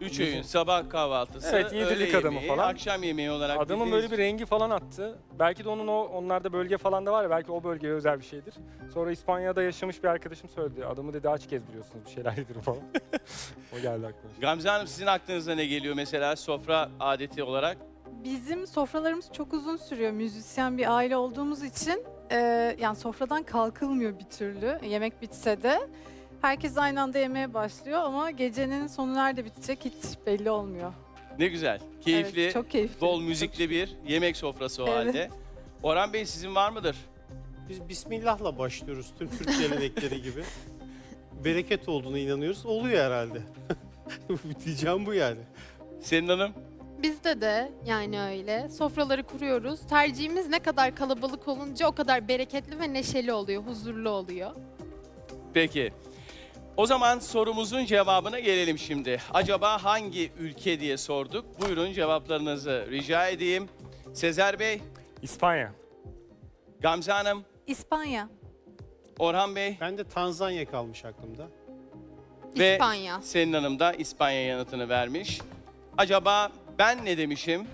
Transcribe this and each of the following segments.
3 öğün, sabah kahvaltısı, Evet, yedirdik öğle adamı yemeği, falan. akşam yemeği olarak. Adamın böyle bir rengi falan attı. Belki de onlarda bölge falan da var ya, belki o bölgeye özel bir şeydir. Sonra İspanya'da yaşamış bir arkadaşım söyledi. Adamı dedi aç gezdiriyorsunuz, bir şeyler yedirin falan. O geldi aklıma. Gamze Hanım, sizin aklınıza ne geliyor mesela sofra adeti olarak? Bizim sofralarımız çok uzun sürüyor. Müzisyen bir aile olduğumuz için yani sofradan kalkılmıyor bir türlü. Yemek bitse de herkes aynı anda yemeye başlıyor ama gecenin sonu nerede bitecek hiç belli olmuyor. Ne güzel, keyifli, Evet, çok keyifli. bol müzikli bir yemek sofrası o Evet. halde. Orhan Bey, sizin var mıdır? Biz Bismillah'la başlıyoruz tüm Türk gelenekleri gibi. Bereket olduğuna inanıyoruz. Oluyor herhalde. Diyeceğim bu yani. Selin Hanım? Bizde de yani öyle. Sofraları kuruyoruz. Tercihimiz ne kadar kalabalık olunca o kadar bereketli ve neşeli oluyor, huzurlu oluyor. Peki. O zaman sorumuzun cevabına gelelim şimdi. Acaba hangi ülke diye sorduk. Buyurun cevaplarınızı rica edeyim. Sezer Bey, İspanya. Gamze Hanım, İspanya. Orhan Bey Ben de Tanzanya kalmış aklımda. ve İspanya. Selin Hanım da İspanya yanıtını vermiş. Acaba ben ne demişim?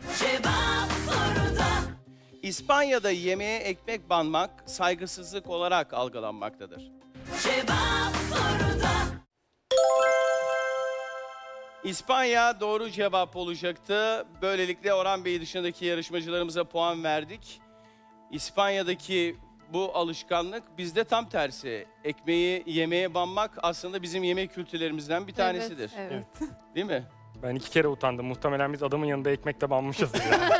İspanya'da yemeğe ekmek banmak saygısızlık olarak algılanmaktadır. İspanya doğru cevap olacaktı. Böylelikle Orhan Bey dışındaki yarışmacılarımıza puan verdik. İspanya'daki bu alışkanlık bizde tam tersi. Ekmeği yemeğe banmak aslında bizim yemek kültürlerimizden bir tanesidir. Evet. Değil mi? Ben 2 kere utandım. Muhtemelen biz adamın yanında ekmekle banmışızdır yani.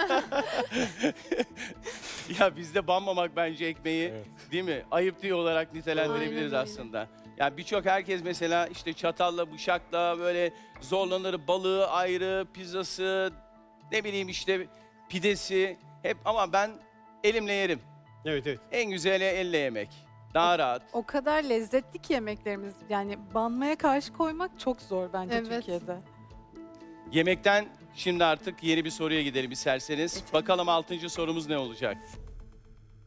Ya bizde banmamak bence ekmeği, Evet. değil mi? Ayıp diye olarak nitelendirebiliriz Aynen öyle. aslında. Yani birçok herkes mesela işte çatalla, bıçakla böyle zorlanır. Balığı ayrı, pizzası, ne bileyim işte pidesi hep, ama ben elimle yerim. Evet evet. En güzeli elle yemek. Daha rahat. O kadar lezzetli ki yemeklerimiz. Yani banmaya karşı koymak çok zor bence Evet. Türkiye'de. Yemekten şimdi artık yeni bir soruya gidelim isterseniz. Bakalım 6. sorumuz ne olacak?